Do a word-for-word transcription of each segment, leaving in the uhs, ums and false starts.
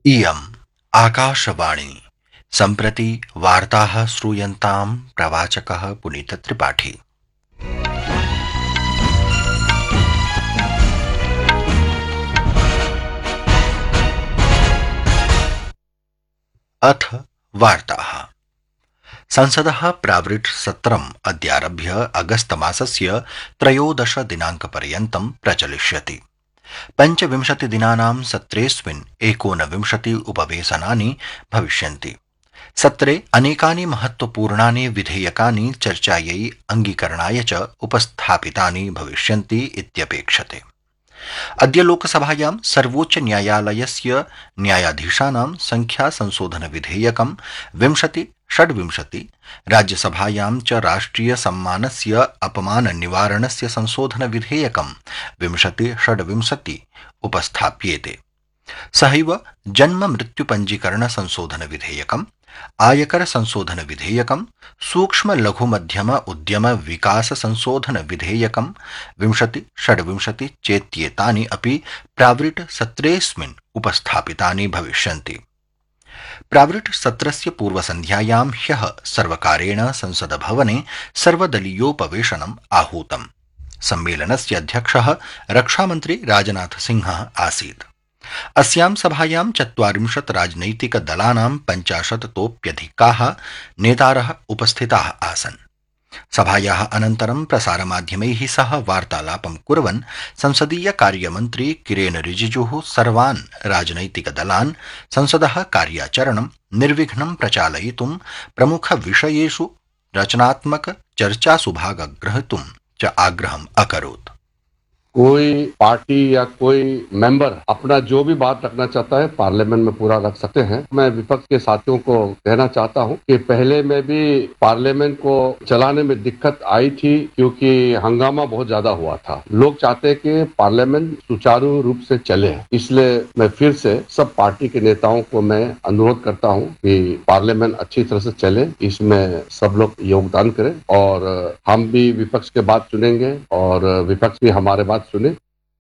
इयम् आकाशवाणी सम्प्रति वार्ताः श्रूयन्तां प्रवाचकः पुनीतत्रिपाठी। अथ वार्ताः। संसदः प्रावृट् सत्रम् अद्यारभ्य अगस्त मासस्य त्रयोदश दिनाङ्कपर्यन्तं प्रचलिष्यति। पञ्चविंशति दिनानां सत्रेऽस्मिन् एकोनविंशति उपवेशनानि भविष्यन्ति। सत्रे अनेकानि महत्वपूर्णानि विधेयकानि चर्चायै अङ्गीकरणाय च उपस्थापितानि भविष्यन्ति इत्यपेक्षते। अद्य लोकसभायां सर्वोच्च न्यायालयस्य न्यायाधीशानां संख्या संशोधन विधेयकं विंशति षड्विंशति, राज्यसभायां च राष्ट्रिय सम्मानस्य अपमान निवारणस्य संशोधन विधेयकं विंशति षड्विंशति उपस्थाप्येते। सहैव जन्म मृत्यु पंजीकरण संशोधन विधेयकम्, आयकर संशोधन विधेयकं, सूक्ष्म लघु मध्यम उद्यम विकास संशोधन विधेयकं विंशति षड्विंशति चेत्येतानि अपि प्रावृट् सत्रेऽस्मिन् उपस्थापितानि भविष्यन्ति। प्रावृट् सत्रस्य पूर्वसन्ध्यायां ह्यः सर्वकारेण संसदभवने सर्वदलीयोपवेशनम् आहूतम्। सम्मेलनस्य अध्यक्षः रक्षामन्त्री राजनाथ सिंहः आसीत्। अस्यां सभायां चत्वारिंशत् राजनैतिकदलानां पञ्चाशत्तोऽप्यधिकाः नेतारः उपस्थिताः आसन्। सभायाः अनन्तरं प्रसारमाध्यमैः सह वार्तालापं कुर्वन् संसदीय कार्यमन्त्री किरेन रिजिजुः सर्वान् राजनैतिकदलान् संसदः कार्याचरणं निर्विघ्नं प्रचालयितुं प्रमुखविषयेषु रचनात्मक चर्चासु भागग्रहीतुं च आग्रहम् अकरोत्। कोई पार्टी या कोई मेंबर अपना जो भी बात रखना चाहता है पार्लियामेंट में पूरा रख सकते हैं। मैं विपक्ष के साथियों को कहना चाहता हूं कि पहले में भी पार्लियामेंट को चलाने में दिक्कत आई थी क्योंकि हंगामा बहुत ज्यादा हुआ था। लोग चाहते हैं कि पार्लियामेंट सुचारू रूप से चले, इसलिए मैं फिर से सब पार्टी के नेताओं को मैं अनुरोध करता हूं कि पार्लियामेंट अच्छी तरह से चले, इसमें सब लोग योगदान करें और हम भी विपक्ष के बात सुनेंगे और विपक्ष भी हमारे बात सुने।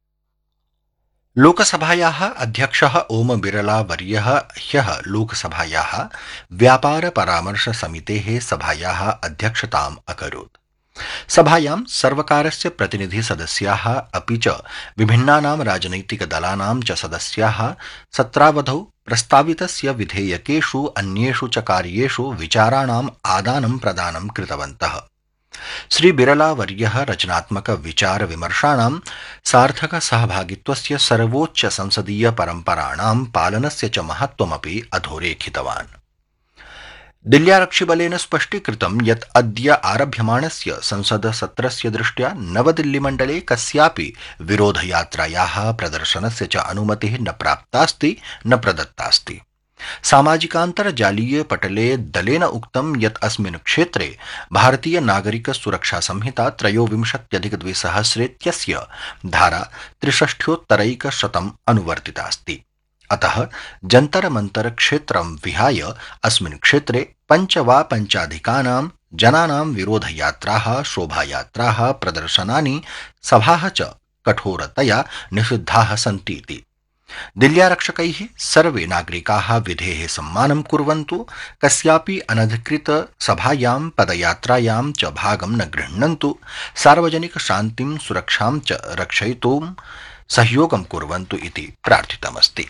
लोकसभायाः अध्यक्षः ओम बिरला वर्यः ह्यः लोकसभायाः व्यापार परामर्श समितेः सभायाः अध्यक्षताम् अकरोत्। सभायां सर्वकारस्य प्रतिनिधिसदस्याः अपि च विभिन्नानां राजनैतिकदलानां च सदस्याः सत्रावधौ प्रस्तावितस्य विधेयकेषु अन्येषु च कार्येषु विचाराणाम् आदानं प्रदानं कृतवन्तः। श्री बिरला वर्यः रचनात्मक विचार विमर्शाणां सार्थक सहभागित्वस्य सर्वोच्च संसदीय परम्पराणां पालनस्य च महत्त्वमपि अधोरेखितवान्। दिल्ल्यारक्षिबलेन स्पष्टीकृतं यत् अद्य आरभ्यमाणस्य संसदसत्रस्य दृष्ट्या नवदिल्लीमण्डले कस्यापि विरोधयात्रायाः प्रदर्शनस्य च अनुमतिः न प्राप्तास्ति न प्रदत्तास्ति। सामाजिकान्तर्जालीय पटले दलेन उक्तं यत् अस्मिन् क्षेत्रे भारतीय नागरिक सुरक्षा संहिता त्रयोविंशत्यधिक द्विसहस्रेत्यस्य धारा त्रिषष्ठ्योत्तरैकशतम् अनुवर्तितास्ति। अतः जन्तर मंतर क्षेत्रं विहाय अस्मिन् क्षेत्रे पञ्च वा पञ्चाधिकानां जनानां विरोधयात्राः, शोभायात्राः, प्रदर्शनानि, सभाः च कठोरतया निषिद्धाः सन्तीति। दिल्ल्यारक्षकैः सर्वे नागरिकाः विधेः सम्मानं कुर्वन्तु, कस्यापि अनधिकृत सभायां पदयात्रायां च भागं न गृह्णन्तु, सार्वजनिक शान्तिं सुरक्षां च रक्षयितुं सहयोगं कुर्वन्तु इति प्रार्थितमस्ति।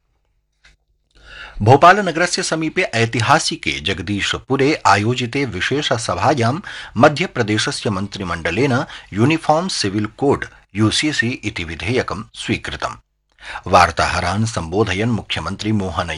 भोपाल नगरस्य समीपे ऐतिहासिके जगदीशपुरे आयोजिते विशेष सभायां मध्यप्रदेशस्य मन्त्रिमण्डलेन यूनिफॉर्म सिविल कोड यूसीसी इति विधेयकं स्वीकृतम्। वार्ताहरान् सम्बोधयन् मुख्यमन्त्री मोहन